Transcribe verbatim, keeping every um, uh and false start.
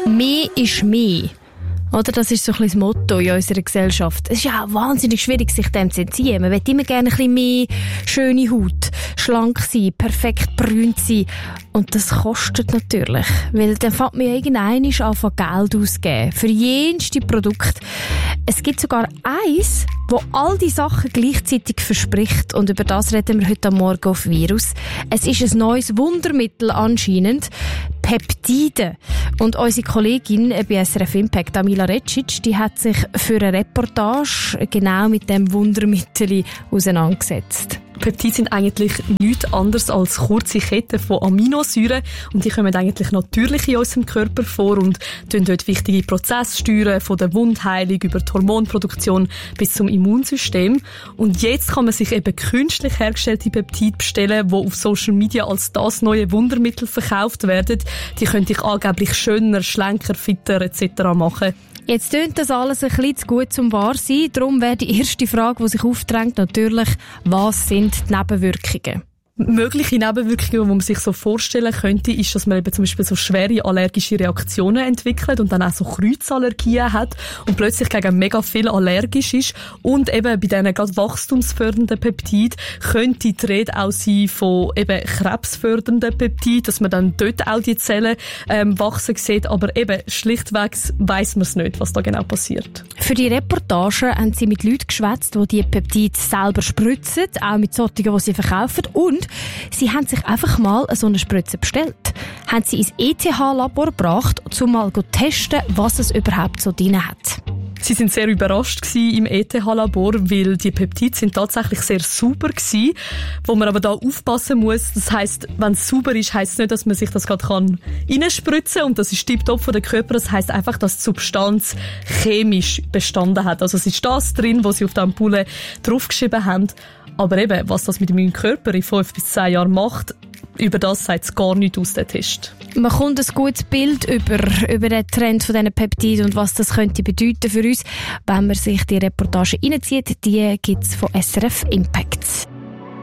Mehr ist mehr. Oder? Das ist so ein bisschen das Motto in unserer Gesellschaft. Es ist ja auch wahnsinnig schwierig, sich dem zu entziehen. Man will immer gerne ein bisschen mehr schöne Haut, schlank sein, perfekt brünt sein. Und das kostet natürlich. Weil dann fängt man ja irgendwann an, Geld auszugeben. Für jenste Produkt. Es gibt sogar eins, wo all die Sachen gleichzeitig verspricht. Und über das reden wir heute Morgen auf Virus. Es ist ein neues Wundermittel anscheinend. Peptide. Und unsere Kollegin bei S R F Impact, Amila Recic, die hat sich für eine Reportage genau mit dem Wundermittel auseinandergesetzt. Peptide sind eigentlich nichts anderes als kurze Ketten von Aminosäuren und die kommen eigentlich natürlich in unserem Körper vor und steuern dort wichtige Prozesse steuern, von der Wundheilung über die Hormonproduktion bis zum Immunsystem. Und jetzt kann man sich eben künstlich hergestellte Peptide bestellen, die auf Social Media als das neue Wundermittel verkauft werden. Die können dich angeblich schöner, schlanker, fitter et cetera machen. Jetzt tönt das alles ein bisschen zu gut zum wahr sein. Darum wäre die erste Frage, die sich aufdrängt, natürlich, was sind die Nebenwirkungen? Mögliche Nebenwirkungen, die man sich so vorstellen könnte, ist, dass man eben zum Beispiel so schwere allergische Reaktionen entwickelt und dann auch so Kreuzallergien hat und plötzlich gegen mega viel allergisch ist. Und eben bei diesen gerade wachstumsfördernden Peptiden könnte die Rede auch sein von eben krebsfördernden Peptiden, dass man dann dort auch die Zellen ähm, wachsen sieht. Aber eben schlichtweg weiss man es nicht, was da genau passiert. Für die Reportage haben sie mit Leuten geschwätzt, die die Peptide selber spritzen, auch mit solchen, die sie verkaufen. Und sie haben sich einfach mal so eine Spritze bestellt. Haben sie ins E T H-Labor gebracht, um mal zu testen, was es überhaupt so drin hat. Sie sind sehr überrascht gewesen im E T H-Labor, weil die Peptide sind tatsächlich sehr sauber gewesen, wo man aber da aufpassen muss. Das heisst, wenn es sauber ist, heisst es nicht, dass man sich das gerade kann reinspritzen kann und das ist tipptopp von der Körper. Das heisst einfach, dass die Substanz chemisch bestanden hat. Also es ist das drin, was sie auf der Ampulle draufgeschrieben haben. Aber eben, was das mit meinem Körper in fünf bis zehn Jahren macht, über das sagt es gar nichts aus, der Test. Man kommt ein gutes Bild über, über den Trend von diesen Peptiden und was das könnte bedeuten für uns, wenn man sich die Reportage reinzieht. Die gibt es von S R F Impact.